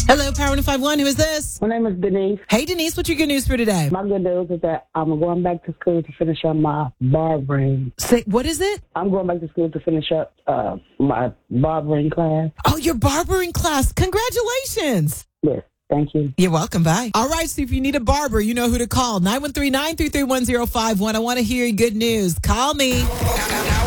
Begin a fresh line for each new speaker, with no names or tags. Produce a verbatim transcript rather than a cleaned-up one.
Hello, Power one five one. Who is this?
My name is Denise.
Hey, Denise. What's your good news for today?
My good news is that I'm going back to school to finish up my barbering.
Say, what is it?
I'm going back to school to finish up uh, my barbering class.
Oh, your barbering class. Congratulations.
Yes. Thank you.
You're welcome. Bye. All right. So if you need a barber, you know who to call. nine one three, nine three three, one zero five one. I want to hear your good news. Call me.